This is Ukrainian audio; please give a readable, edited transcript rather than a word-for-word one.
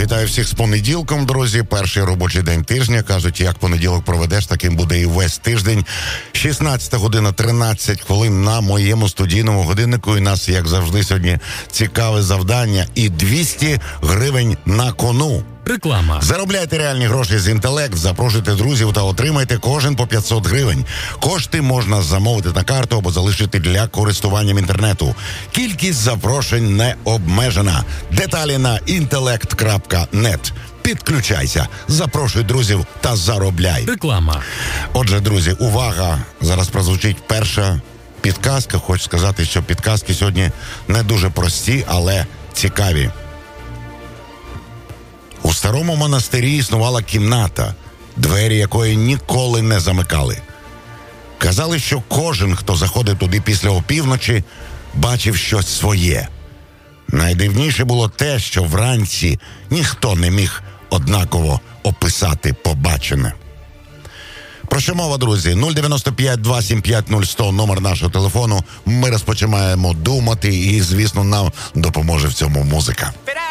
Вітаю всіх з понеділком, друзі. Перший робочий день тижня. Кажуть, як понеділок проведеш, таким буде і весь тиждень. 16 година 13 хвилин на моєму студійному годиннику. І нас, як завжди, сьогодні цікаве завдання. І 200 гривень на кону. Реклама. Заробляйте реальні гроші з інтелект, запрошуйте друзів та отримайте кожен по 500 гривень. Кошти можна замовити на карту або залишити для користуванням інтернету. Кількість запрошень не обмежена. Деталі на intellect.net. Підключайся, запрошуй друзів та заробляй. Реклама. Отже, друзі, увага! Зараз прозвучить перша підказка. Хочу сказати, що підказки сьогодні не дуже прості, але цікаві. У старому монастирі існувала кімната, двері якої ніколи не замикали. Казали, що кожен, хто заходив туди після опівночі, бачив щось своє. Найдивніше було те, що вранці ніхто не міг однаково описати побачене. Про що мова, друзі? 095-275-0100, номер нашого телефону. Ми розпочинаємо думати і, звісно, нам допоможе в цьому музика.